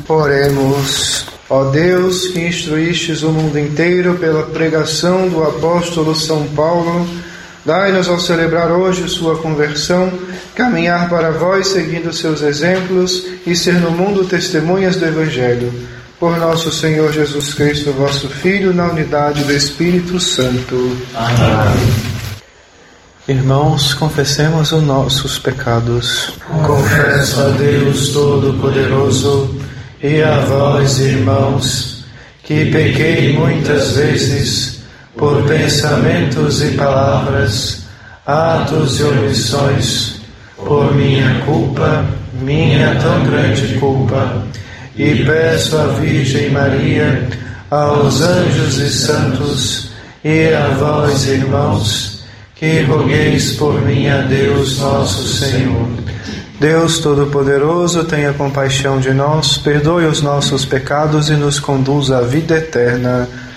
Oremos. Ó Deus, que instruístes o mundo inteiro pela pregação do apóstolo São Paulo, dai-nos ao celebrar hoje sua conversão, caminhar para vós seguindo seus exemplos e ser no mundo testemunhas do Evangelho. Por nosso Senhor Jesus Cristo, vosso Filho, na unidade do Espírito Santo. Amém. Irmãos, confessemos os nossos pecados. Confesso a Deus Todo-Poderoso e a vós, irmãos, que pequei muitas vezes por pensamentos e palavras, atos e omissões, por minha culpa, minha tão grande culpa, e peço à Virgem Maria, aos anjos e santos, e a vós, irmãos, que rogueis por mim a Deus nosso Senhor. Deus Todo-Poderoso, tenha compaixão de nós, perdoe os nossos pecados e nos conduza à vida eterna.